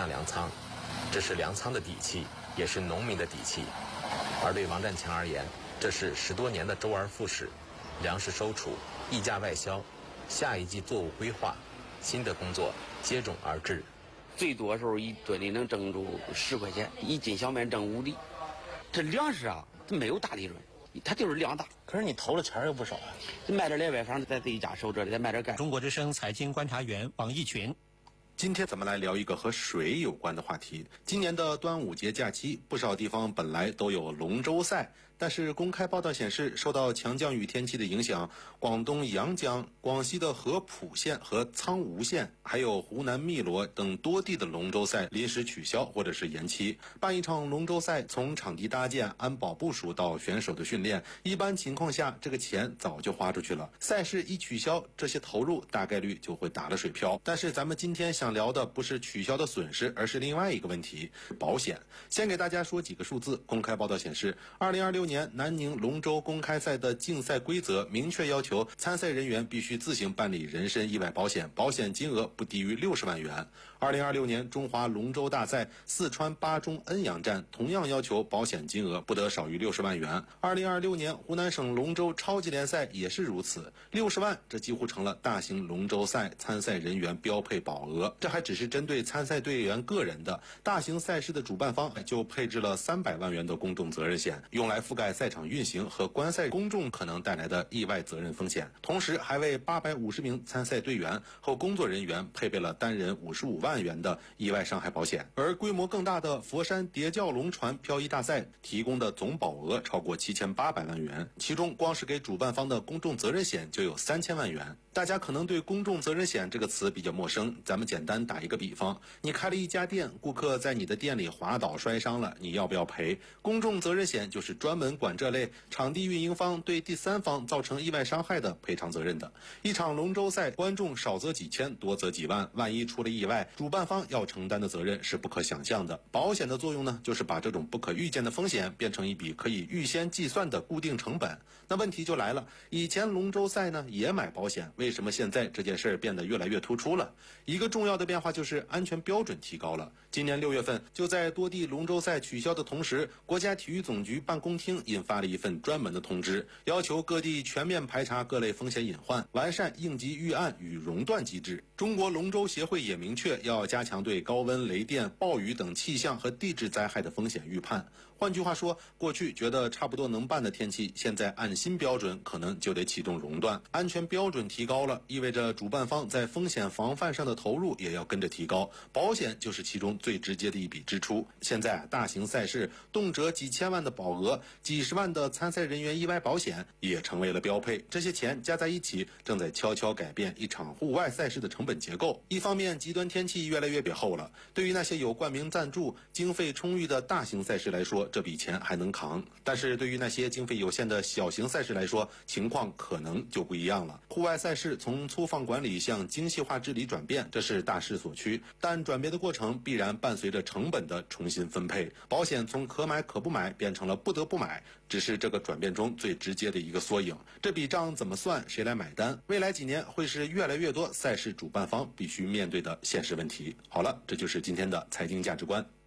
量粮仓，这是粮仓的底气，也是农民的底气。而对王占强而言，这是10多年的周而复始，粮食收储、溢价外销、下一季作物规划，新的工作接踵而至。 最多的时候一吨里能挣住10块钱，1斤小麦挣5厘。这粮食啊，它没有大利润，它就是量大。 可是你投了钱又不少啊， 卖点来外方，在自己家收这里，再卖点干。 中国之声财经观察员王毅群。 今天咱们来聊一个和水有关的话题。今年的端午节假期，不少地方本来都有龙舟赛，但是公开报道显示，受到强降雨天气的影响，广东阳江、广西的合浦县和苍梧县，还有湖南汨罗等多地的龙舟赛临时取消或者是延期。办一场龙舟赛，从场地搭建、安保部署到选手的训练，一般情况下，这个钱早就花出去了。赛事一取消，这些投入大概率就会打了水漂。但是咱们今天想聊的不是取消的损失，而是另外一个问题——保险。先给大家说几个数字。公开报道显示，2026年南宁龙舟公开赛的竞赛规则明确要求，参赛人员必须自行办理人身意外保险，保险金额不低于60万元。2026年中华龙舟大赛四川巴中恩阳站同样要求保险金额不得少于60万元。2026年湖南省龙舟超级联赛也是如此，60万，这几乎成了大型龙舟赛参赛人员标配保额。这还只是针对参赛队员个人的，大型赛事的主办方就配置了300万元的公众责任险，用来覆盖赛场运行和观赛公众可能带来的意外责任风险。同时还为850名参赛队员和工作人员配备了单人55万元的意外伤害保险。而规模更大的佛山叠教龙船漂移大赛提供的总保额超过7800万元，其中光是给主办方的公众责任险就有3000万元。大家可能对公众责任险这个词比较陌生，咱们简单打一个比方，你开了一家店，顾客在你的店里滑倒摔伤了，你要不要赔？公众责任险就是专门管这类场地运营方对第三方造成意外伤害的赔偿责任的。一场龙舟赛，观众少则几千，多则几万，万一出了意外，主办方要承担的责任是不可想象的。保险的作用呢，就是把这种不可预见的风险变成一笔可以预先计算的固定成本。那问题就来了，以前龙舟赛呢也买保险，为什么现在这件事变得越来越突出了？一个重要的变化就是安全标准提高了。今年6月份，就在多地龙舟赛取消的同时，国家体育总局办公厅印发了一份专门的通知，要求各地全面排查各类风险隐患，完善应急预案与熔断机制。中国龙舟协会也明确要加强对高温、雷电、暴雨等气象和地质灾害的风险预判。换句话说，过去觉得差不多能办的天气，现在按新标准可能就得启动熔断。安全标准提高了，意味着主办方在风险防范上的投入也要跟着提高，保险就是其中最直接的一笔支出。现在大型赛事动辄几千万的保额，几十万的参赛人员意外保险也成为了标配。这些钱加在一起，正在悄悄改变一场户外赛事的成本结构。一方面，极端天气越来越别厚了，对于那些有冠名赞助、经费充裕的大型赛事来说，这笔钱还能扛。但是对于那些经费有限的小型赛事来说，情况可能就不一样了。户外赛事从粗放管理向精细化治理转变，这是大势所趋，但转变的过程必然伴随着成本的重新分配。保险从可买可不买变成了不得不买，只是这个转变中最直接的一个缩影。这笔账怎么算，谁来买单？未来几年会是越来越多赛事主办方必须面对的现实问题。好了，这就是今天的财经价值观。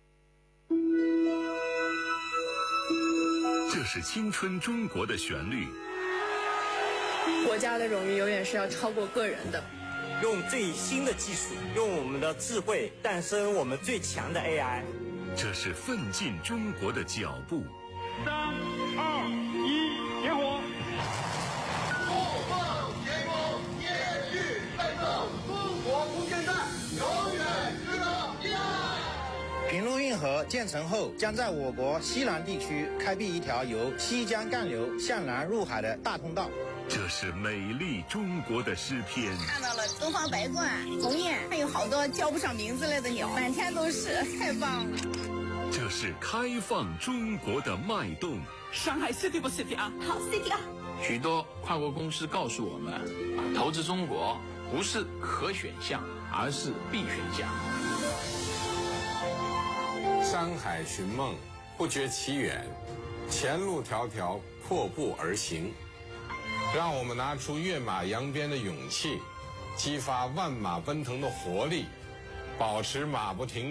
这是青春中国的旋律。 国家的荣誉永远是要超过个人的。 用最新的技术，用我们的智慧诞生我们最强的 AI。 这是奋进中国的脚步。 3、2、1，点火！ 不放前锋，延续奋斗，中国无限战，永远值得依赖。 平陆运河建成后，将在我国西南地区开辟一条由西江干流向南入海的大通道。 这是美丽中国的诗篇。 看到了东方白鹳、鸿雁，还有好多叫不上名字来的鸟，满天都是，太棒了。 这是开放中国的脉动。 上海 City 不 City 啊？ 好 City 啊！ 许多跨国公司告诉我们，投资中国不是可选项，而是必选项。 山海寻梦，不觉其远，前路迢迢，破步而行。让我们拿出跃马扬鞭的勇气，激发万马奔腾的活力，保持马不停